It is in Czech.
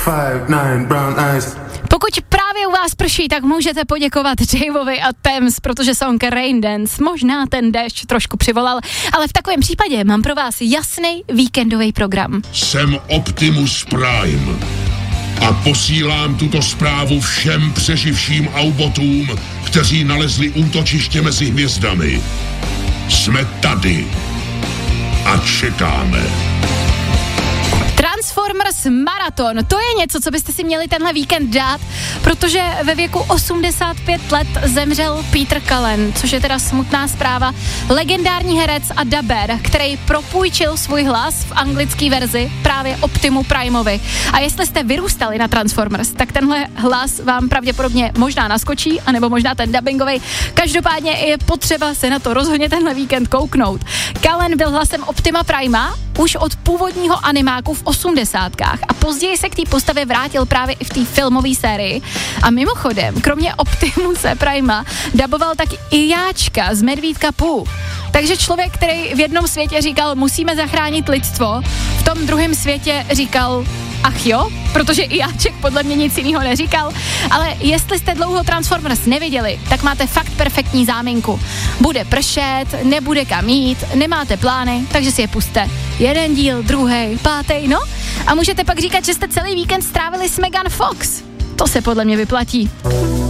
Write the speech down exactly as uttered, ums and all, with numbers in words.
five, nine, brown eyes. Pokud právě u vás prší, tak můžete poděkovat Daveovi a Thames, protože song Rain Dance možná ten déšť trošku přivolal, ale v takovém případě mám pro vás jasný víkendový program. Jsem Optimus Prime a posílám tuto zprávu všem přeživším Aubotům, kteří nalezli útočiště mezi hvězdami. Jsme tady a čekáme. Transformers Marathon, to je něco, co byste si měli tenhle víkend dát, protože ve věku osmdesát pět let zemřel Peter Cullen, což je teda smutná zpráva, legendární herec a daber, který propůjčil svůj hlas v anglické verzi právě Optimu Primeovi. A jestli jste vyrůstali na Transformers, tak tenhle hlas vám pravděpodobně možná naskočí, anebo možná ten dubbingový. Každopádně je potřeba se na to rozhodně tenhle víkend kouknout. Cullen byl hlasem Optima Prima už od původního animáku v osmdesátkách a později se k té postavě vrátil právě i v té filmové sérii. A mimochodem, kromě Optimuse Prima, daboval taky i Jáčka z Medvídka Pooh. Takže člověk, který v jednom světě říkal, musíme zachránit lidstvo, v tom druhém světě říkal, ach jo, protože i Jáček podle mě nic jiného neříkal, ale jestli jste dlouho Transformers neviděli, tak máte fakt perfektní záminku. Bude pršet, nebude kam jít, nemáte plány, takže si je pusťte. Jeden díl, druhý, pátý, no a můžete pak říkat, že jste celý víkend strávili s Megan Fox. To se podle mě vyplatí.